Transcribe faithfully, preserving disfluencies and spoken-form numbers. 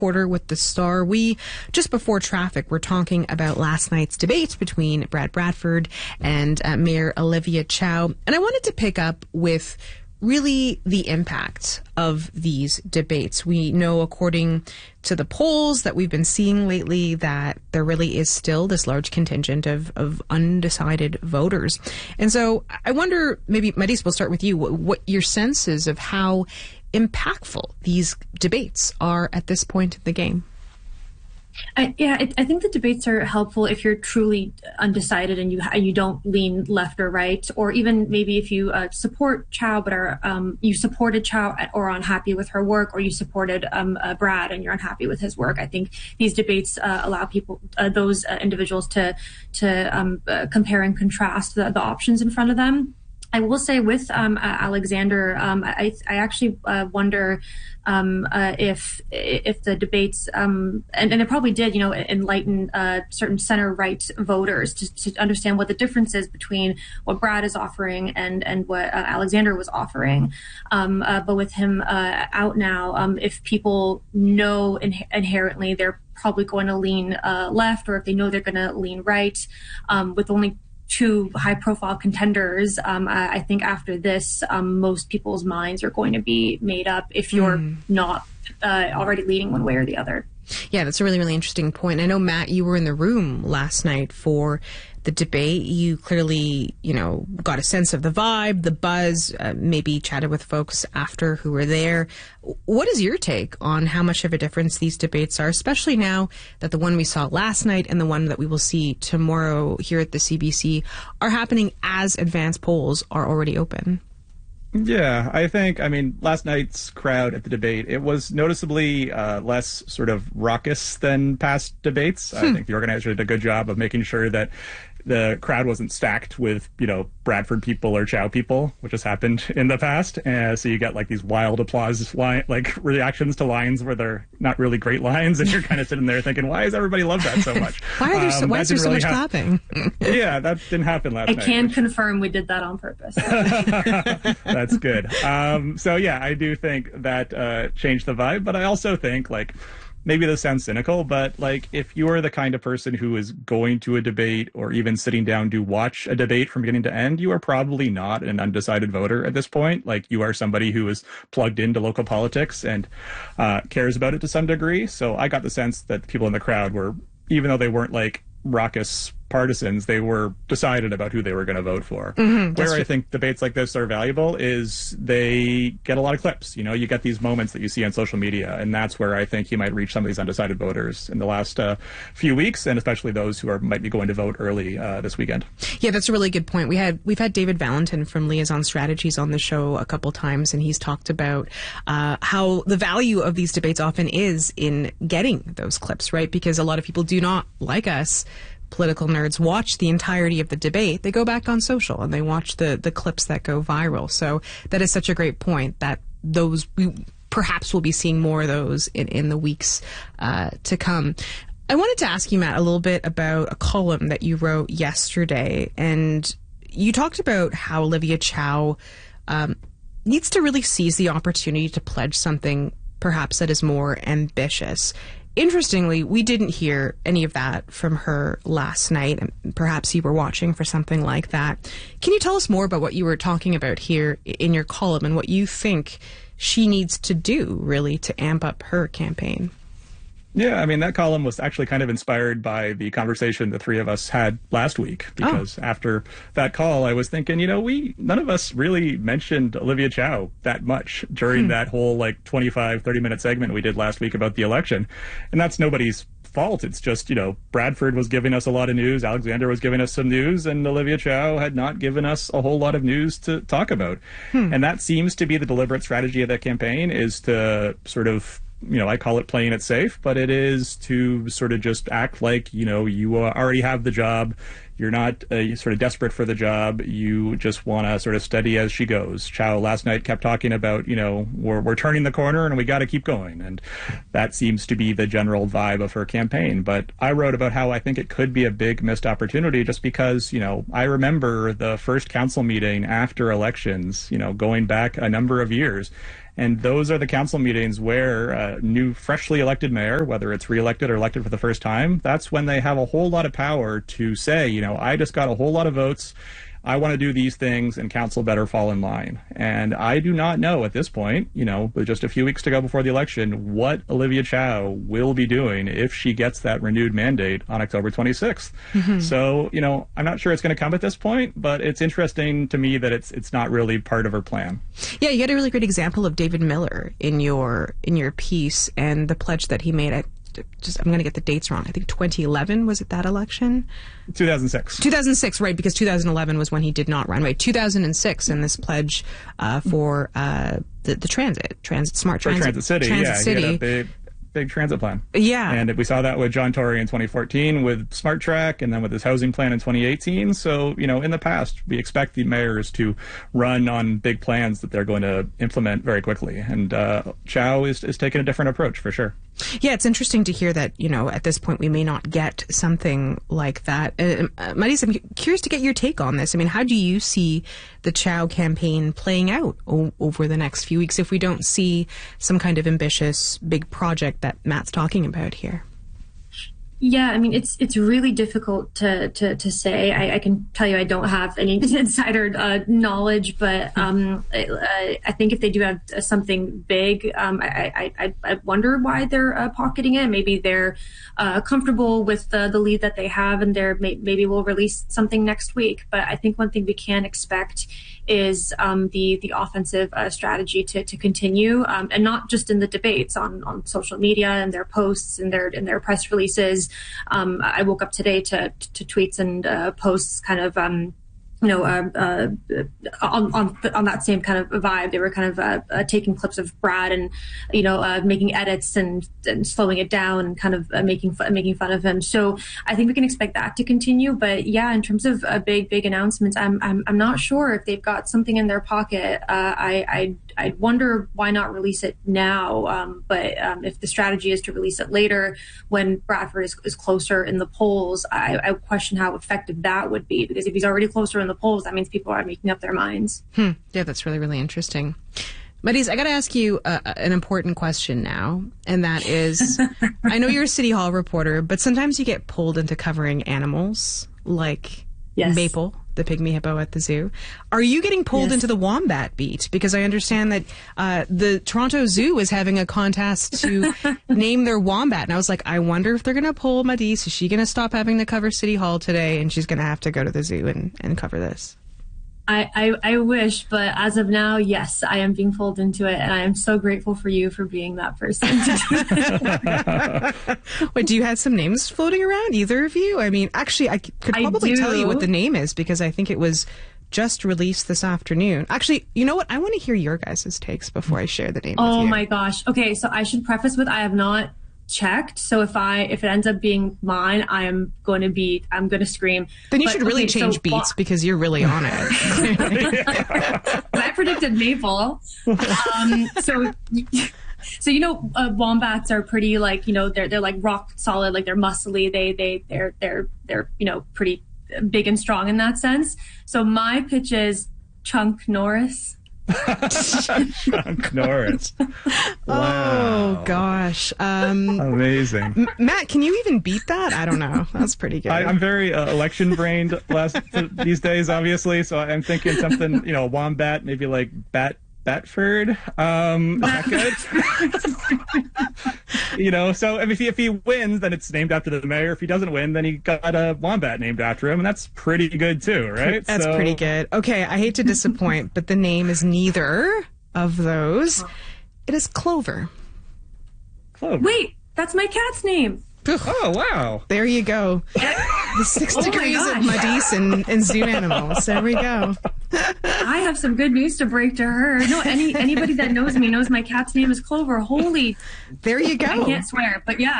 Quarter with the Star. We, just before traffic, were talking about last night's debate between Brad Bradford and uh, Mayor Olivia Chow. And I wanted to pick up with really the impact of these debates. We know, according to the polls that we've been seeing lately, that there really is still this large contingent of, of undecided voters. And so I wonder, maybe, Maris, we'll start with you, what, what your sense is of how impactful these debates are at this point in the game. I, yeah, I, I think the debates are helpful if you're truly undecided and you you don't lean left or right, or even maybe if you uh, support Chow but are um, you supported Chow or are unhappy with her work, or you supported um, uh, Brad and you're unhappy with his work. I think these debates uh, allow people, uh, those uh, individuals, to to um, uh, compare and contrast the, the options in front of them. I will say with um, uh, Alexander, um, I, I actually uh, wonder um, uh, if if the debates, um, and, and it probably did, you know, enlighten uh, certain center-right voters to, to understand what the difference is between what Brad is offering and and what uh, Alexander was offering. Um, uh, but with him uh, out now, um, if people know in- inherently they're probably going to lean uh, left, or if they know they're going to lean right, um, with only two high-profile contenders, um, I, I think after this, um, most people's minds are going to be made up if you're mm. not uh, already leaning one way or the other. Yeah, that's a really, really interesting point. I know, Matt, you were in the room last night for the debate. You clearly, you know, got a sense of the vibe, the buzz, uh, maybe chatted with folks after who were there. What is your take on how much of a difference these debates are, especially now that the one we saw last night and the one that we will see tomorrow here at the C B C are happening as advanced polls are already open? Yeah, I think, I mean, last night's crowd at the debate, it was noticeably uh, less sort of raucous than past debates. Hmm. I think the organizer did a good job of making sure that the crowd wasn't stacked with, you know, Bradford people or Chow people, which has happened in the past. Uh, so you get like these wild applause line, like reactions to lines where they're not really great lines, and you're kind of sitting there thinking, why does everybody love that so much? why are there so, um, why is there so really much ha- clapping? Yeah, that didn't happen last I night. I can which... confirm we did that on purpose. That's good. Um, so yeah, I do think that uh, changed the vibe, but I also think, like, maybe this sounds cynical, but like if you are the kind of person who is going to a debate or even sitting down to watch a debate from beginning to end, you are probably not an undecided voter at this point. Like, you are somebody who is plugged into local politics and uh, cares about it to some degree. So I got the sense that the people in the crowd were, even though they weren't like raucous partisans, they were decided about who they were going to vote for. Mm-hmm, Where I true. think debates like this are valuable is they get a lot of clips. You know, you get these moments that you see on social media, and that's where I think you might reach some of these undecided voters in the last uh, few weeks, and especially those who are might be going to vote early uh, this weekend. Yeah, that's a really good point. We had we've had David Valentin from Liaison Strategies on the show a couple times, and he's talked about uh, how the value of these debates often is in getting those clips, right? Because a lot of people do not, like us, political nerds, watch the entirety of the debate. They go back on social and they watch the, the clips that go viral. So that is such a great point that those, we perhaps will be seeing more of those in, in the weeks uh, to come. I wanted to ask you, Matt, a little bit about a column that you wrote yesterday. And you talked about how Olivia Chow um, needs to really seize the opportunity to pledge something perhaps that is more ambitious. Interestingly, we didn't hear any of that from her last night, and perhaps you were watching for something like that. Can you tell us more about what you were talking about here in your column and what you think she needs to do, really, to amp up her campaign? Yeah, I mean, that column was actually kind of inspired by the conversation the three of us had last week, because oh. after that call, I was thinking, you know, we none of us really mentioned Olivia Chow that much during hmm. that whole like twenty-five, thirty minute segment we did last week about the election. And that's nobody's fault. It's just, you know, Bradford was giving us a lot of news, Alexander was giving us some news, and Olivia Chow had not given us a whole lot of news to talk about. Hmm. And that seems to be the deliberate strategy of that campaign, is to sort of, you know, I call it playing it safe, but it is to sort of just act like, you know, you uh, already have the job. You're not uh, sort of desperate for the job. You just want to sort of study as she goes. Chow last night kept talking about, you know, we're, we're turning the corner and we got to keep going. And that seems to be the general vibe of her campaign. But I wrote about how I think it could be a big missed opportunity, just because, you know, I remember the first council meeting after elections, you know, going back a number of years. And those are the council meetings where a new, freshly elected mayor, whether it's reelected or elected for the first time, that's when they have a whole lot of power to say, you know, I just got a whole lot of votes. I want to do these things, and council better fall in line. And I do not know at this point, you know, with just a few weeks to go before the election, what Olivia Chow will be doing if she gets that renewed mandate on October twenty-sixth. Mm-hmm. So, you know, I'm not sure it's going to come at this point, but it's interesting to me that it's it's not really part of her plan. Yeah, you had a really great example of David Miller in your in your piece and the pledge that he made at Just, I'm going to get the dates wrong. I think twenty eleven, was it that election? two thousand six. two thousand six, right, because two thousand eleven was when he did not run. Right, two thousand six, and this pledge uh, for uh, the, the transit, transit, smart transit. For Transit City, transit yeah. City. He had a big, big transit plan. Yeah. And we saw that with John Tory in twenty fourteen with Smart Track, and then with his housing plan in twenty eighteen. So, you know, in the past, we expect the mayors to run on big plans that they're going to implement very quickly. And uh, Chow is, is taking a different approach, for sure. Yeah, it's interesting to hear that, you know, at this point we may not get something like that. Uh, uh, Maris, I'm curious to get your take on this. I mean, how do you see the Chow campaign playing out o- over the next few weeks if we don't see some kind of ambitious big project that Matt's talking about here? Yeah, I mean, it's it's really difficult to to, to say. I, I can tell you I don't have any insider uh, knowledge, but um, I, I think if they do have something big, um, I, I, I wonder why they're uh, pocketing it. Maybe they're uh, comfortable with the, the lead that they have, and they're may, maybe we'll release something next week. But I think one thing we can expect is um, the the offensive uh, strategy to to continue, um, and not just in the debates on, on social media and their posts and their and their press releases. Um, I woke up today to to tweets and uh, posts, kind of. Um, you know, uh, uh, on, on on that same kind of vibe. They were kind of uh, uh, taking clips of Brad and, you know, uh, making edits and, and slowing it down and kind of uh, making fun, making fun of him. So I think we can expect that to continue. But yeah, in terms of uh, big big announcements, I'm I'm I'm not sure if they've got something in their pocket. Uh, I I I wonder why not release it now. Um, but um, if the strategy is to release it later, when Bradford is, is closer in the polls, I, I question how effective that would be, because if he's already closer in the polls, that means people are making up their minds. Hmm. Yeah, that's really, really interesting. Maris, I got to ask you uh, an important question now, and that is, I know you're a City Hall reporter, but sometimes you get pulled into covering animals, like yes. Maple, the pygmy hippo at the zoo. Are you getting pulled yes. into the wombat beat? Because I understand that uh, the Toronto Zoo is having a contest to name their wombat. And I was like, I wonder if they're going to pull Maris. Is she going to stop having to cover City Hall today, and she's going to have to go to the zoo and, and cover this? I, I, I wish, but as of now, yes, I am being pulled into it, and I am so grateful for you for being that person. Wait, do you have some names floating around, either of you? I mean, actually, I could probably tell you what the name is, because I think it was just released this afternoon. Actually, you know what? I want to hear your guys' takes before I share the name oh with you. My gosh. Okay, so I should preface with I have not checked, so if I if it ends up being mine, I am going to be I'm going to scream. Then you but, should really okay, change so, beats well, because you're really on it. I predicted Maple. Um, so so you know, uh, wombats are pretty, like, you know, they're they're like rock solid, like they're muscly. They they they're they're they're you know, pretty big and strong in that sense. So my pitch is Chunk Norris. Chunk Norris. Wow. Oh gosh. Um, Amazing. M- Matt, can you even beat that? I don't know. That's pretty good. I, I'm very uh, election brained last these days, obviously. So I'm thinking something, you know, wombat, maybe like bat. Batford, um, is that good? You know, so if he, if he wins, then it's named after the mayor. If he doesn't win, then he got a wombat named after him, and that's pretty good too, right? That's so... pretty good. Okay, I hate to disappoint, but the name is neither of those. It is Clover. Clover. Wait, that's my cat's name. Oh, wow. There you go. The six oh degrees of Maris and, and zoo animals. There we go. I have some good news to break to her. No, any anybody that knows me knows my cat's name is Clover. Holy. There you go. I can't swear, but yeah.